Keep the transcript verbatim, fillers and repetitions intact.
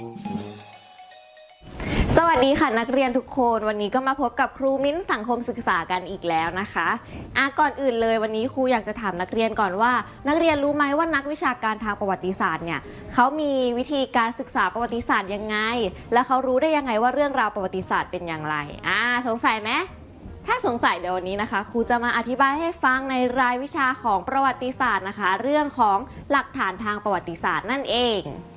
สวัสดีค่ะนักเรียนทุกคนวันนี้ก็มาพบกับครูมิ้นสังคมศึกษากันอีกแล้วนะคะอ่ะก่อนอื่นเลยวันนี้ครูอยากจะถามนักเรียนก่อนว่านักเรียนรู้ไหมว่านักวิชาการทางประวัติศาสตร์เนี่ยเขามีวิธีการศึกษาประวัติศาสตร์ยังไงและเขารู้ได้ยังไงว่าเรื่องราวประวัติศาสตร์เป็นอย่างไรอ่าสงสัยไหมถ้าสงสัยเดี๋ยววันนี้นะคะครูจะมาอธิบายให้ฟังในรายวิชาของประวัติศาสตร์นะคะเรื่องของหลักฐานทางประวัติศาสตร์นั่นเอง